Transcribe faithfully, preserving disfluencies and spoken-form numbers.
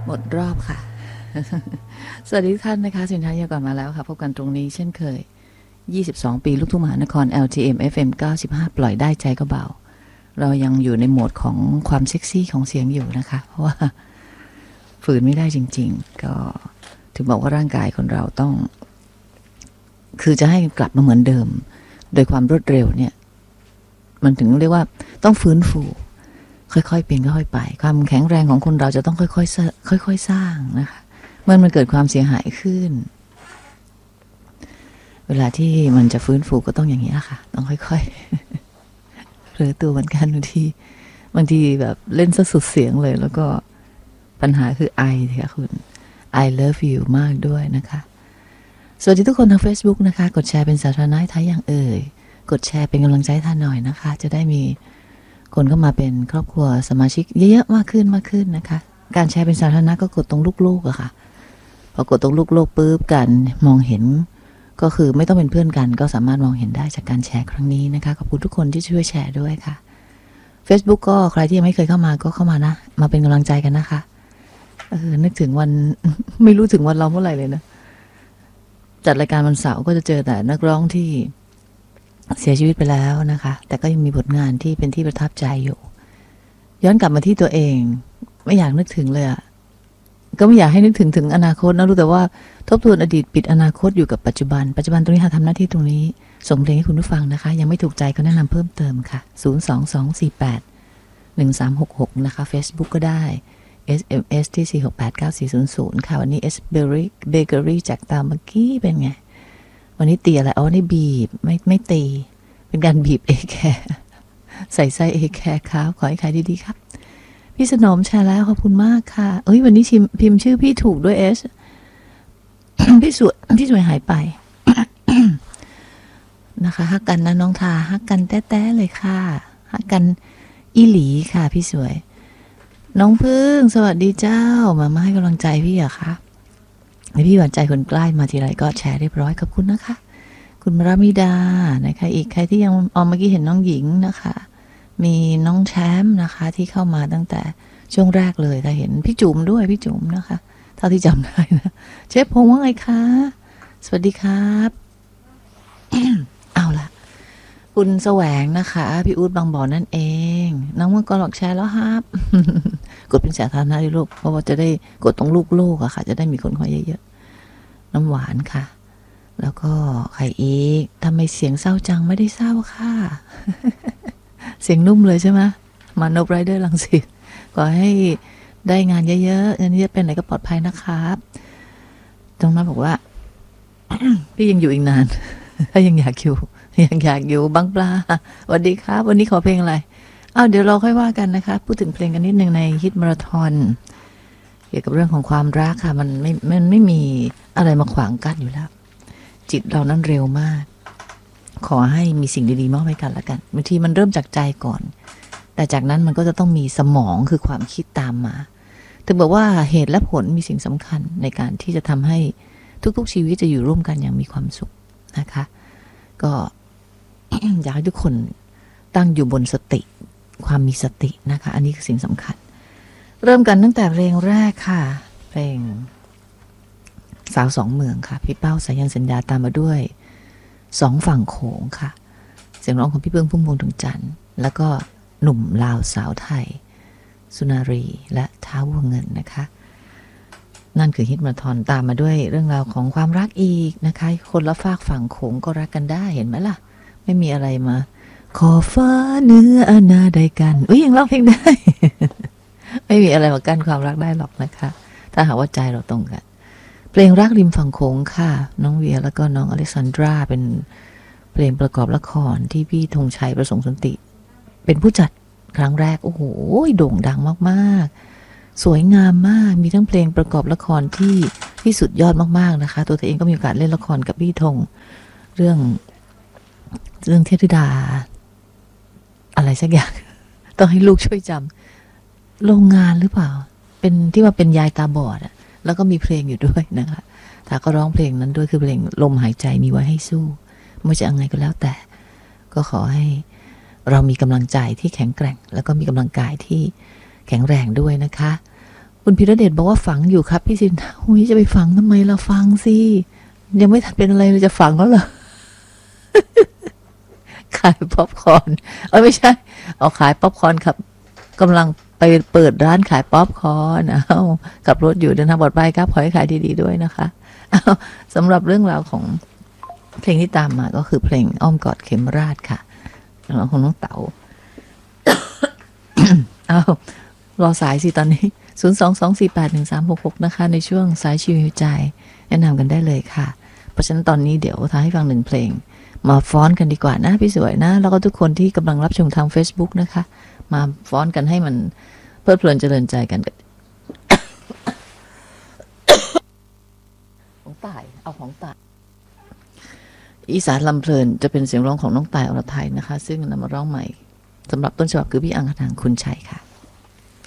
หมดรอบค่ะ สวัสดีท่านนะคะสินทายก่อนมาแล้วค่ะพบกันตรงนี้เช่นเคยยี่สิบสองปีลูกทุ่งมหานคร แอล ที เอ็ม เอฟ เอ็ม เก้าสิบห้าปล่อยได้ใจก็เบาเรายังอยู่ในโหมดของความเซ็กซี่ของเสียงอยู่นะคะเพราะว่าฝืนไม่ได้จริงๆก็ถึงบอกว่าร่างกายคนเราต้องคือจะให้กลับมาเหมือนเดิมโดยความรวดเร็วเนี่ยมันถึงเรียกว่าต้องฟื้นฟูค่อยๆเป็นค่อยๆไปความแข็งแรงของคนเราจะต้องค่อยๆค่อยๆสร้างนะคะเมื่อมันเกิดความเสียหายขึ้นเวลาที่มันจะฟื้นฟูก็ต้องอย่างนี้ละค่ะต้องค่อยๆเผลอตัวเหมือนกันบางทีบางทีแบบเล่นซะสุดเสียงเลยแล้วก็ปัญหาคือไอค่ะคุณ I love you มากด้วยนะคะสวัสดีทุกคนทาง Facebook นะคะกดแชร์เป็นสาธารณะท้ายอย่างเอ่ยกดแชร์เป็นกำลังใจท่านหน่อยนะคะจะได้มีคนเข้ามาเป็นครอบครัวสมาชิกเยอะๆมากขึ้นมากขึ้นนะคะการแชร์เป็นสาธารณะก็กดตรงลูกๆอะค่ะพอกดตรงลูกๆปุ๊บกันมองเห็นก็คือไม่ต้องเป็นเพื่อนกันก็สามารถมองเห็นได้จากการแชร์ครั้งนี้นะคะขอบคุณทุกคนที่ช่วยแชร์ด้วยค่ะ Facebook ก็ใครที่ยังไม่เคยเข้ามาก็เข้ามานะมาเป็นกำลังใจกันนะคะเออนึกถึงวัน ไม่รู้ถึงวันเราเมื่อไหร่เลยนะจัดรายการวันเสาร์ก็จะเจอแต่นักร้องที่เสียชีวิตไปแล้วนะคะแต่ก็ยังมีผลงานที่เป็นที่ประทับใจอยู่ย้อนกลับมาที่ตัวเองไม่อยากนึกถึงเลยอะก็ไม่อยากให้นึกถึงถึงอนาคตนะรู้แต่ว่าทบทวนอดีตปิดอนาคตอยู่กับปัจจุบันปัจจุบันตรงนี้ค่ะทำหน้าที่ตรงนี้ส่งเพลงให้คุณผู้ฟังนะคะยังไม่ถูกใจก็แนะนำเพิ่มเติมค่ะศูนย์ สอง สอง สี่ แปด หนึ่ง สาม หก หกนะคะ Facebook ก็ได้ เอส เอ็ม เอส ที่ สี่ หก แปด เก้า สี่ ศูนย์ ศูนย์ค่ะวันนี้ S Berry Bakery จากตามเมื่อกี้เป็นไงวันนี้ตีอะไรอ๋อนี่บีบไม่ไม่ตีเป็นการบีบเอแคร์ใส่ไส้เอแคร์ครับขอให้ขายดีๆครับพี่สนมแชร์แล้วขอบคุณมากค่ะเอ้ยวันนี้ชิมพิมพ์ชื่อพี่ถูกด้วยเอส พี่สวยพี่สวยหายไป นะคะฮักกันนะน้องทาฮักกันแต้ๆเลยค่ะฮักกันอีหลีค่ะพี่สวยน้องพึ่งสวัสดีเจ้ามามาให้กำลังใจพี่อะค่ะพี่หวานใจคนใกล้มาทีไรก็แชร์เรียบร้อยขอบคุณนะคะคุณมรามิดานะคะอีกใครที่ยังออเมื่อกี้เห็นน้องหญิงนะคะมีน้องแชมป์นะคะที่เข้ามาตั้งแต่ช่วงแรกเลยถ้าเห็นพี่จุ๋มด้วยพี่จุ๋มนะคะเท่าที่จำได้นะเชฟพงษ์ว่าไงคะสวัสดีครับ เอาล่ะคุณแสวงนะคะพี่อู๊ดบางบ่อนั่นเองน้องเมื่อก่อนหลอกแชร์แล้วครับ กดเป็นสาธารณะด้วยลูกเพราะว่าจะได้กดตรงลูกๆอะค่ะจะได้มีคนคอยเยอะๆน้ำหวานค่ะแล้วก็ใครอีกทำไมเสียงเศร้าจังไม่ได้เศร้าค่ะ เสียงนุ่มเลยใช่ไหมมานพไรเดอร์ลังสิตขอให้ได้งานเยอะๆงานเยอะเป็นไหนก็ปลอดภัยนะครับตรงนั้นบอกว่า พี่ยังอยู่อีกนาน ถ้ายังอยากอยู่ยังอยากอยู่บังปลาสวัสดีครับวันนี้ขอเพลงอะไรอ้าวเดี๋ยวเราค่อยว่ากันนะคะพูดถึงเพลงกันนิดนึงในฮิตมาราธอนเกี่ยวกับเรื่องของความรักค่ะมันไม่มันไม่มีอะไรมาขวางกั้นอยู่แล้วจิตเรานั้นเร็วมากขอให้มีสิ่งดีๆมอบให้กันละกันบางทีมันเริ่มจากใจก่อนแต่จากนั้นมันก็จะต้องมีสมองคือความคิดตามมาถึงบอกว่าเหตุและผลมีสิ่งสำคัญในการที่จะทำให้ทุกๆชีวิตจะอยู่ร่วมกันอย่างมีความสุขนะคะก็ อยากให้ทุกคนตั้งอยู่บนสติความมีสตินะคะอันนี้คือสิ่งสำคัญเริ่มกันตั้งแต่เพลงแรกค่ะเพลงสาวสองเมืองค่ะพี่เป้าสายันสัญญาตามมาด้วยสองฝั่งโขงค่ะเสียงร้องของพี่เบิ้งพุ่มพวงดวงจันทร์แล้วก็หนุ่มลาวสาวไทยสุนารีและท้าววัวเงินนะคะนั่นคือฮิตมาราธอนตามมาด้วยเรื่องราวของความรักอีกนะคะคนละฝากฝั่งโขงก็รักกันได้เห็นไหมล่ะไม่มีอะไรมาขอฟ้าเนื้ออาณาใดกันอุ้ยยังร้องเพลงได้ ไม่มีอะไรมากั้นความรักได้หรอกนะคะถ้าหากว่าใจเราตรงกันเพลงรักริมฝั่งโขงค่ะน้องเวียแล้วก็น้องอเล็กซานดราเป็นเพลงประกอบละครที่พี่ธงชัยประสงค์สันติเป็นผู้จัดครั้งแรกโอ้โหโด่งดังมากๆสวยงามมากมีทั้งเพลงประกอบละครที่ที่สุดยอดมากๆนะคะตัวเธอเองก็มีโอกาสเล่นละครกับพี่ธงเรื่องเรื่องเทพธิดาอะไรสักอย่าง ต้องให้ลูกช่วยจำโรงงานหรือเปล่าเป็นที่ว่าเป็นยายตาบอดอะแล้วก็มีเพลงอยู่ด้วยนะคะถ้าก็ร้องเพลงนั้นด้วยคือเพลงลมหายใจมีไว้ให้สู้ไม่จะยังไงก็แล้วแต่ก็ขอให้เรามีกำลังใจที่แข็งแกร่งแล้วก็มีกำลังกายที่แข็งแรงด้วยนะคะคุณพีระเดชบอกว่าฝังอยู่ครับพี่สินหุ้ยจะไปฝังทำไมล่ะฟังสิยังไม่ทันเป็นอะไรเลยจะฝังแล้วเหรอ ขายป๊อปคอร์นเออไม่ใช่เอาขายป๊อปคอร์นครับกำลังไปเปิดร้านขายป๊อปคอร์นเอาขับรถอยู่เดินทางปลอดภัยครับขอให้ขายดีๆด้วยนะคะเอาสำหรับเรื่องราวของเพลงที่ตามมาก็คือเพลงอ้อมกอดเข็มราชค่ะของน้องเต๋า เอารอสายสิตอนนี้ศูนย์ สอง สอง สี่ แปด หนึ่ง สาม หก หกนะคะในช่วงสายชิวใจแนะนำกันได้เลยค่ะเพราะฉะนั้นตอนนี้เดี๋ยวท้าให้ฟังหนึ่งเพลงมาฟ้อนกันดีกว่านะพี่สวยนะแล้วก็ทุกคนที่กำลังรับชมทาง Facebook นะคะมาฟ้อนกันให้มันเพลิดเพลินเจริญใจกัน ของต่ายเอาของต่ายอีสานลำเพลินจะเป็นเสียงร้องของน้องต่ายอรไทยนะคะซึ่งนำมาร้องใหม่สำหรับต้นฉบับคือพี่อังคณางคุณชัยค่ะ